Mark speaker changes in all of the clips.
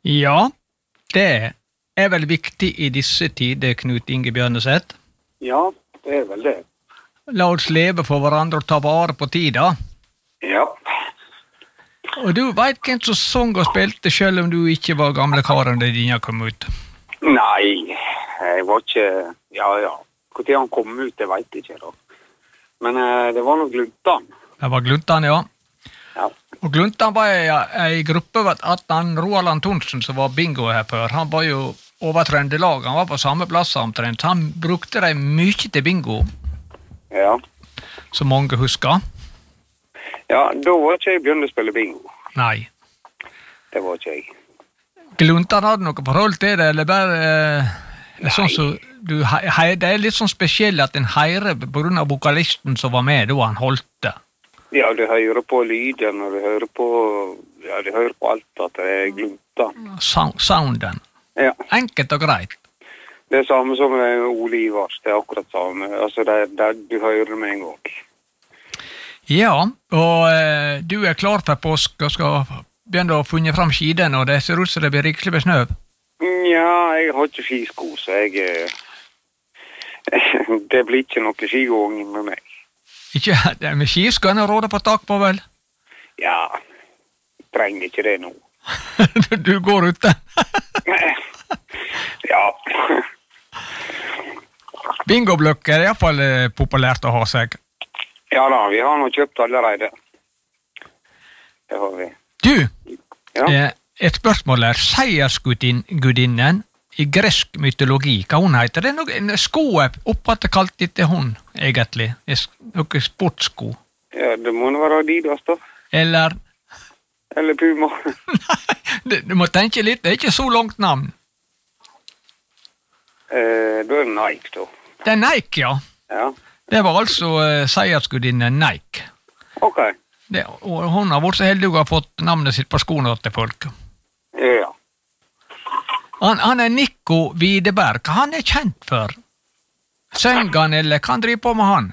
Speaker 1: Ja, det er vel viktig i disse tider, Knut Inge Bjørneseth.
Speaker 2: Ja, det er vel det.
Speaker 1: La oss leve for hverandre og ta vare på tida.
Speaker 2: Ja.
Speaker 1: Og du vet hvem som sang og spilte, selv om du ikke var gamle karen da dine kom ut?
Speaker 2: Nei, jeg var ikke... Ja. Hvor tid han kom ut, det vet jeg ikke da. Men det var nok Gluntan.
Speaker 1: Det var Gluntan, ja.
Speaker 2: Ja.
Speaker 1: Og Gluntan var en gruppe at han Roald Thonsen som var bingo her før. Han var jo over Trøndelag, han var på samme plass omtrent. Han brukte det mye til bingo.
Speaker 2: Ja.
Speaker 1: Som mange husker.
Speaker 2: Ja, da var ikke jeg begynt å spille bingo.
Speaker 1: Nei.
Speaker 2: Det var ikke jeg.
Speaker 1: Gluntan hadde noe forhold til det, eller bare sånn som du, det er litt sånn spesielt at en heirer på grunn av vokalisten som var med da han holdt det.
Speaker 2: Ja, du hører på lyden, og du hører på alt at det er Gluntan.
Speaker 1: Sounden.
Speaker 2: Ja.
Speaker 1: Enkelt og greit.
Speaker 2: Det er samme som Ole Ivars, det er akkurat samme. Altså, det du hører med en gang.
Speaker 1: Ja, og du er klar for påsk og skal begynne å funne fram skiden, og det ser ut som det blir rikelig med snø.
Speaker 2: Ja, jeg har ikke skisko, så jeg... det blir ikke noe skigåing med meg.
Speaker 1: Ikke med skisko enn å råde på tak på, vel?
Speaker 2: Ja, trenger ikke det nå.
Speaker 1: Du går ute?
Speaker 2: Ja.
Speaker 1: Bingobløkker er i hvert fall populært å ha seg.
Speaker 2: Ja da, vi har nå kjøpt allerede. Det har vi.
Speaker 1: Du,
Speaker 2: Ja.
Speaker 1: Et spørsmål er, seiersgudinnen i gresk mytologi, hva hun heter? Det er noen sko opphatt kalt etter hun, egentlig. Noen sportsko.
Speaker 2: Ja, det må være Adidas da.
Speaker 1: Eller?
Speaker 2: Eller Puma.
Speaker 1: Nei, du må tenke litt, det er ikke så langt navn.
Speaker 2: Da er det Nike da.
Speaker 1: Det er Nike, ja.
Speaker 2: Ja.
Speaker 1: Det var altså seiersgudinnen Nike.
Speaker 2: Ok.
Speaker 1: Og hun har vært så heldig å ha fått navnet sitt på skoene til folk.
Speaker 2: Ja.
Speaker 1: Han er Nico Widerberg. Hva han er kjent for? Sønger han, eller hva han driver på med han?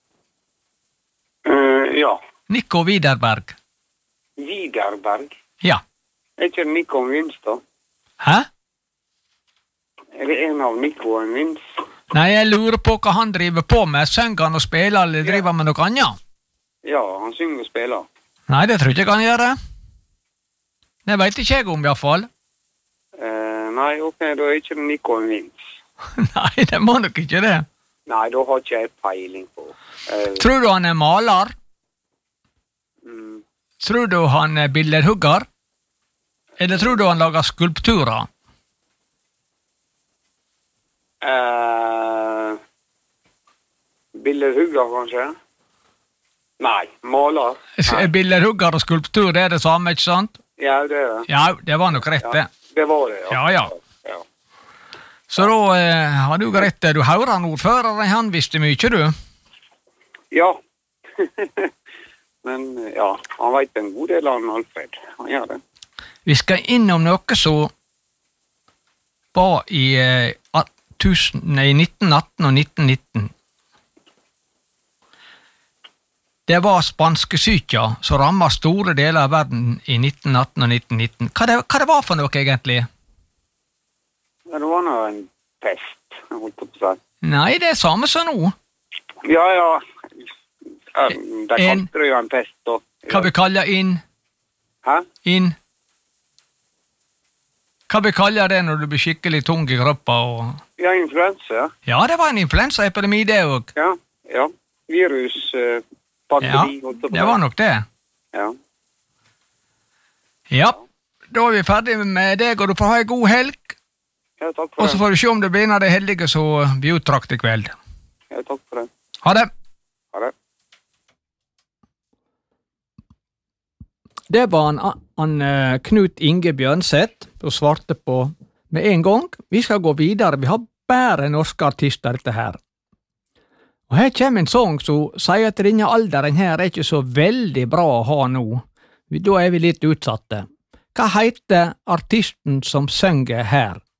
Speaker 2: Ja.
Speaker 1: Nico Widerberg.
Speaker 2: Widerberg?
Speaker 1: Ja.
Speaker 2: Er ikke Nico en vinst da?
Speaker 1: Hæ?
Speaker 2: Er det en av Nico en vinst?
Speaker 1: Nei, jeg lurer på hva han driver på med. Sønger han og spiller, eller driver han med noe annet?
Speaker 2: Ja, han synger og spiller.
Speaker 1: Nei, det tror jeg ikke han gjør det. Det vet ikke jeg om, i hvert fall.
Speaker 2: Nei, ok, da er ikke Nico en vinst.
Speaker 1: Nei, det må nok ikke det.
Speaker 2: Nei, da har ikke jeg peiling på.
Speaker 1: Tror du han er maler? Tror du han er billedhugger? Eller tror du han lager skulpturer?
Speaker 2: Billedhugger, kanskje? Nei, maler.
Speaker 1: Billedhugger og skulptur, det er det samme, ikke sant?
Speaker 2: Ja, det er det.
Speaker 1: Ja, det var nok rett, det.
Speaker 2: Det var det, ja.
Speaker 1: Ja. Så da har du rett det. Du hører han ordføreren, han visste mye, du?
Speaker 2: Ja. Men ja, han vet en god del av Alfred. Han gjør det.
Speaker 1: Vi skal innom noe som var i 1918 og 1919. Det var spanskesyka som rammet store deler av verden i 1918 og 1919. Hva det var for noe, egentlig?
Speaker 2: Ja, det var noe en pest, jeg holdt på å si.
Speaker 1: Nei, det er samme som nå.
Speaker 2: Ja. Det kalte det jo en pest, da.
Speaker 1: Hva vi kaller inn?
Speaker 2: Hæ?
Speaker 1: Inn? Hva vi kaller det når du blir skikkelig tung i kroppen?
Speaker 2: Ja, influensa.
Speaker 1: Ja, det var en influensaepidemi, det også.
Speaker 2: Ja. Virus... pandemi,
Speaker 1: det var nok det.
Speaker 2: Ja.
Speaker 1: Ja, da er vi ferdige med deg, og du får ha en god helg.
Speaker 2: Ja, takk for det.
Speaker 1: Og så får du se om det blir en av de heldige som blir uttrakt i kveld.
Speaker 2: Ja, takk for det.
Speaker 1: Ha det.
Speaker 2: Ha det.
Speaker 1: Det var han Knut Inge Bjørnseth og svarte på med en gang. Vi skal gå videre. Vi har bare norske artister dette her. Og her kommer en sang som sier at denne alderen her er ikke så veldig bra å ha nå. Da er vi litt utsatte. Hva heter artisten som synger her?